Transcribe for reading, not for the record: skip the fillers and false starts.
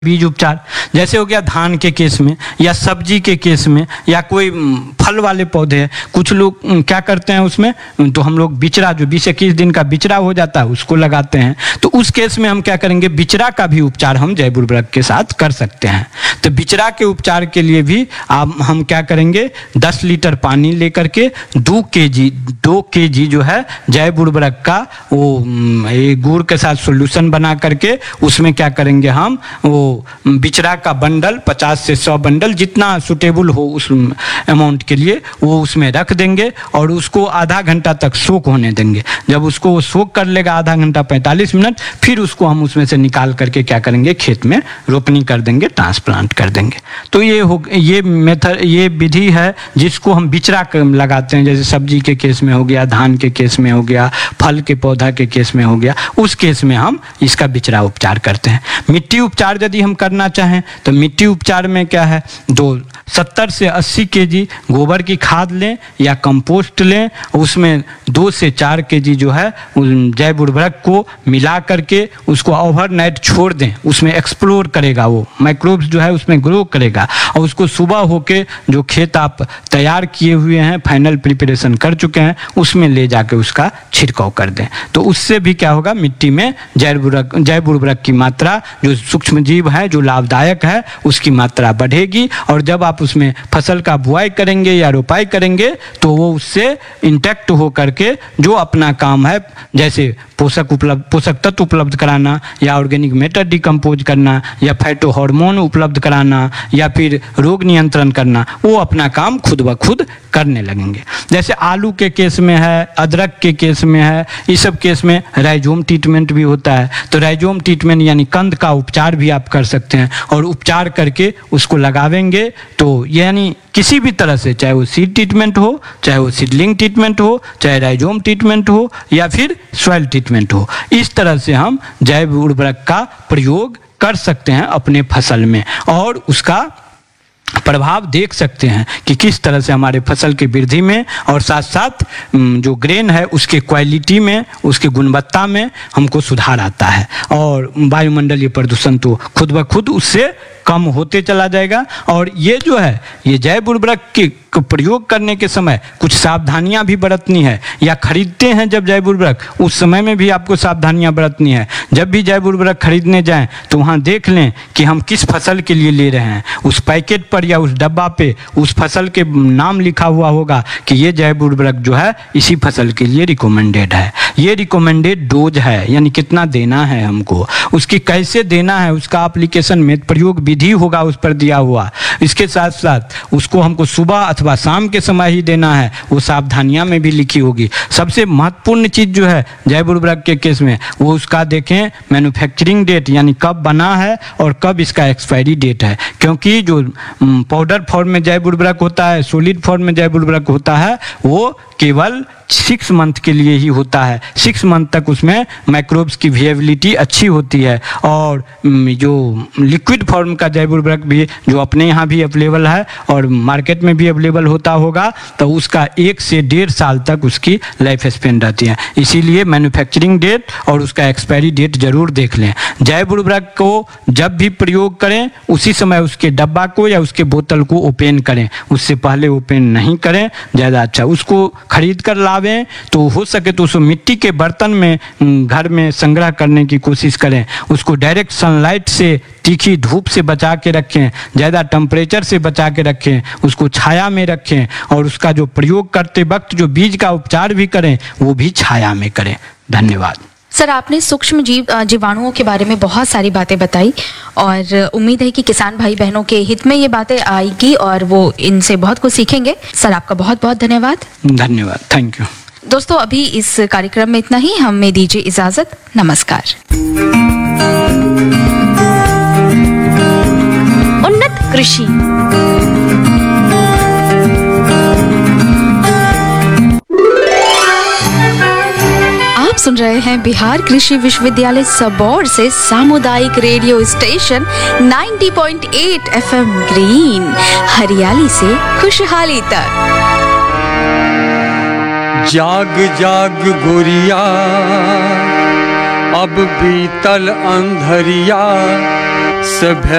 बीज उपचार जैसे हो गया धान के केस में या सब्जी के केस में या कोई फल वाले पौधे हैं, कुछ लोग क्या करते हैं उसमें, तो हम लोग बिचरा जो 20-21 दिन का बिचरा हो जाता है उसको लगाते हैं। तो उस केस में हम क्या करेंगे, बिचरा का भी उपचार हम जैव उर्वरक के साथ कर सकते हैं। तो बिचरा के उपचार के लिए भी हम क्या करेंगे, 10 लीटर पानी लेकर के 2 केजी जो है जैव उर्वरक का वो गुड़ के साथ सोल्यूशन बना करके उसमें क्या करेंगे, हम वो बिचरा का बंडल 50 से 100 बंडल जितना सुटेबल हो उस अमाउंट के लिए वो उसमें रख देंगे और उसको आधा घंटा तक सोक होने देंगे। जब उसको सोक कर लेगा आधा घंटा 45 मिनट, फिर उसको हम उसमें से निकाल करके क्या करेंगे, खेत में रोपनी कर देंगे, ट्रांसप्लांट कर देंगे। तो ये मेथड, ये विधि है जिसको हम बिचरा लगाते हैं। जैसे सब्जी के केस में हो गया, धान के केस में हो गया, फल के पौधा के केस में हो गया, उस केस में हम इसका बिचरा उपचार करते हैं। मिट्टी उपचार यदि हम करना चाहें तो मिट्टी उपचार में क्या है, 70 से 80 केजी गोबर की खाद लें या कंपोस्ट लें, उसमें 2 से 4 केजी जो है जैव उर्वरक को मिला करके उसको ओवरनाइट छोड़ दें। उसमें एक्सप्लोर करेगा, वो माइक्रोब्स जो है उसमें ग्रो करेगा और उसको सुबह होके जो खेत आप तैयार किए हुए हैं, फाइनल प्रिपरेशन कर चुके हैं, उसमें ले जाके उसका छिड़काव कर दें। तो उससे भी क्या होगा, मिट्टी में जैव उर्वरक की मात्रा, जो सूक्ष्म जीव है जो लाभदायक है, उसकी मात्रा बढ़ेगी और जब आप उसमें फसल का बुआई करेंगे या रोपाई करेंगे तो वो उससे इंटैक्ट हो करके जो अपना काम है, जैसे पोषक तत्व उपलब्ध कराना या ऑर्गेनिक मैटर डिकम्पोज करना या फाइटो हार्मोन उपलब्ध कराना या फिर रोग नियंत्रण करना, वो अपना काम खुद ब खुद करने लगेंगे। जैसे आलू के केस में है, अदरक के केस में है, इस सब केस में राइजोम ट्रीटमेंट भी होता है। तो राइजोम ट्रीटमेंट यानी कंद का उपचार भी आप कर सकते हैं और उपचार करके उसको लगावेंगे तो यानी किसी भी तरह से, चाहे वो सीड ट्रीटमेंट हो, चाहे वो सीडलिंग ट्रीटमेंट हो, चाहे राइजोम ट्रीटमेंट हो या फिर सॉइल ट्रीटमेंट हो, इस तरह से हम जैव उर्वरक का प्रयोग कर सकते हैं अपने फसल में और उसका प्रभाव देख सकते हैं कि किस तरह से हमारे फसल की वृद्धि में और साथ साथ जो ग्रेन है उसके क्वालिटी में, उसकी गुणवत्ता में हमको सुधार आता है और वायुमंडलीय प्रदूषण तो खुद ब खुद उससे कम होते चला जाएगा। और ये जो है, ये जैव उर्वरक के प्रयोग करने के समय कुछ सावधानियां भी बरतनी है, या खरीदते हैं जब जैव उर्वरक उस समय में भी आपको सावधानियां बरतनी है। जब भी जैव उर्वरक खरीदने जाएं तो वहां देख लें कि हम किस फसल के लिए ले रहे हैं। उस पैकेट पर या उस डब्बा पे उस फसल के नाम लिखा हुआ होगा कि ये जैव उर्वरक जो है इसी फसल के लिए रिकमेंडेड है, ये रिकमेंडेड डोज है, यानी कितना देना है हमको, उसकी कैसे देना है, उसका एप्लीकेशन में प्रयोग विधि होगा उस पर दिया हुआ। इसके साथ साथ उसको हमको सुबह अथवा शाम के समय ही देना है, वो सावधानियां में भी लिखी होगी। सबसे महत्वपूर्ण चीज जो है जैव उर्वरक के केस में, वो उसका देखें मैन्युफैक्चरिंग डेट, यानी कब बना है और कब इसका एक्सपायरी डेट है। क्योंकि जो पाउडर फॉर्म में जैव उर्वरक होता है, सॉलिड फॉर्म में जैव उर्वरक होता है, वो केवल 6 मंथ के लिए ही होता है। 6 मंथ तक उसमें माइक्रोब्स की वेबिलिटी अच्छी होती है। और जो लिक्विड फॉर्म का जैव उर्वरक भी जो अपने यहाँ भी अवेलेबल है और मार्केट में भी अवेलेबल होता होगा, तो उसका 1 से 1.5 साल तक उसकी लाइफ स्पेन रहती है। इसीलिए मैन्युफैक्चरिंग डेट और उसका एक्सपायरी डेट जरूर देख लें। जैव उर्वरक को जब भी प्रयोग करें उसी समय उसके डब्बा को या उसके बोतल को ओपन करें, उससे पहले ओपन नहीं करें, ज़्यादा अच्छा। उसको खरीद कर लावें तो हो सके तो उसको मिट्टी के बर्तन में घर में संग्रह करने की कोशिश करें। उसको डायरेक्ट सनलाइट से, तीखी धूप से बचा के रखें, ज़्यादा टेम्परेचर से बचा के रखें, उसको छाया में रखें और उसका जो प्रयोग करते वक्त जो बीज का उपचार भी करें वो भी छाया में करें। धन्यवाद। सर, आपने सूक्ष्म जीवाणुओं के बारे में बहुत सारी बातें बताई और उम्मीद है कि किसान भाई बहनों के हित में ये बातें आएगी और वो इनसे बहुत कुछ सीखेंगे। सर, आपका बहुत बहुत धन्यवाद। धन्यवाद, थैंक यू। दोस्तों, अभी इस कार्यक्रम में इतना ही। हमें दीजिए इजाजत। नमस्कार। उन्नत कृषि। आप सुन रहे हैं बिहार कृषि विश्वविद्यालय सबौर से सामुदायिक रेडियो स्टेशन 90.8 FM ग्रीन, हरियाली से खुशहाली तक। जाग जाग गोरिया, अब बीतल अंधरिया, सभ्य